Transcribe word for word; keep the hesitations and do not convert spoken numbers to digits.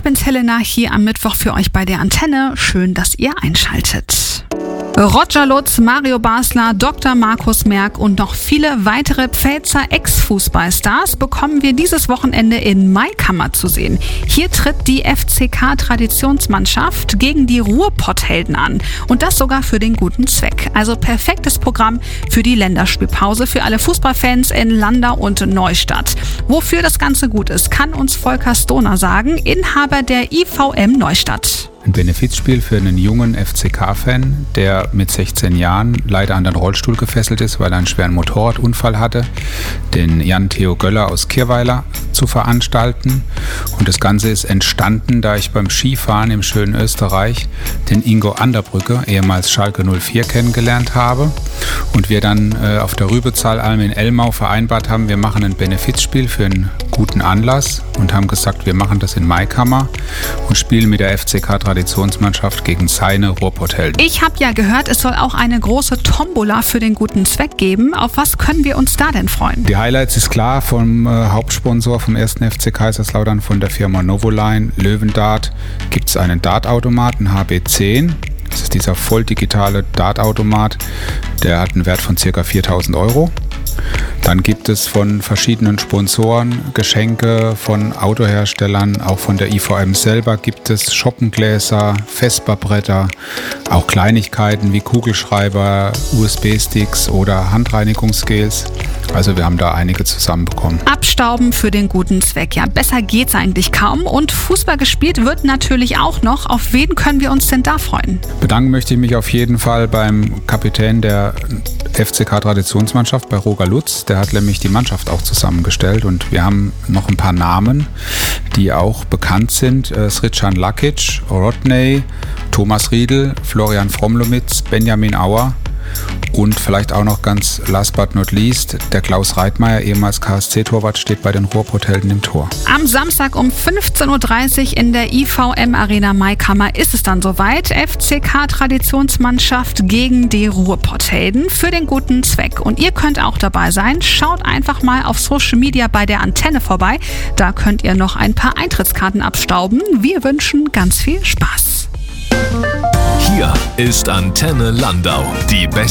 Ich bin's Helena, hier am Mittwoch für euch bei der Antenne. Schön, dass ihr einschaltet. Roger Lutz, Mario Basler, Doktor Markus Merck und noch viele weitere Pfälzer Ex-Fußballstars bekommen wir dieses Wochenende in Maikammer zu sehen. Hier tritt die F C K-Traditionsmannschaft gegen die Ruhrpotthelden an. Und das sogar für den guten Zweck. Also perfektes Programm für die Länderspielpause für alle Fußballfans in Landau und Neustadt. Wofür das Ganze gut ist, kann uns Volker Stoner sagen, Inhaber der I V M Neustadt. Ein Benefizspiel für einen jungen F C K-Fan, der mit sechzehn Jahren leider an den Rollstuhl gefesselt ist, weil er einen schweren Motorradunfall hatte, den Jan-Theo Göller aus Kirweiler zu veranstalten. Und das Ganze ist entstanden, da ich beim Skifahren im schönen Österreich den Ingo Anderbrücke, ehemals Schalke null vier, kennengelernt habe. Und wir dann äh, auf der Rübezahlalm in Elmau vereinbart haben, wir machen ein Benefizspiel für einen guten Anlass und haben gesagt, wir machen das in Maikammer und spielen mit der F C K-Traditionsmannschaft gegen seine Ruhrpotthelden. Ich habe ja gehört, es soll auch eine große Tombola für den guten Zweck geben. Auf was können wir uns da denn freuen? Die Highlights ist klar vom äh, Hauptsponsor vom ersten F C Kaiserslautern, von der Firma Novoline, Löwendart, gibt es einen Dartautomaten H B zehn. Das ist dieser voll digitale Dartautomat, der hat einen Wert von ca. viertausend Euro. Dann gibt es von verschiedenen Sponsoren Geschenke von Autoherstellern, auch von der I V M selber gibt es Schoppengläser, Vesperbretter, auch Kleinigkeiten wie Kugelschreiber, U S B-Sticks oder Handreinigungsgels. Also wir haben da einige zusammenbekommen. Abstauben für den guten Zweck. Ja, besser geht's eigentlich kaum. Und Fußball gespielt wird natürlich auch noch. Auf wen können wir uns denn da freuen? Bedanken möchte ich mich auf jeden Fall beim Kapitän der F C K-Traditionsmannschaft, bei Roger Lutz. Der hat nämlich die Mannschaft auch zusammengestellt und wir haben noch ein paar Namen, die auch bekannt sind. Srican Lakic, Rodney, Thomas Riedel, Florian Fromlomitz, Benjamin Auer und vielleicht auch noch ganz last but not least, der Klaus Reitmeier, ehemals K S C-Torwart, steht bei den Ruhrpotthelden im Tor. Am Samstag um fünfzehn Uhr dreißig in der I V M Arena Maikammer ist es dann soweit. F C K-Traditionsmannschaft gegen die Ruhrpotthelden für den guten Zweck. Und ihr könnt auch dabei sein. Schaut einfach mal auf Social Media bei der Antenne vorbei. Da könnt ihr noch ein paar Eintrittskarten abstauben. Wir wünschen ganz viel Spaß. Hier ist Antenne Landau, die beste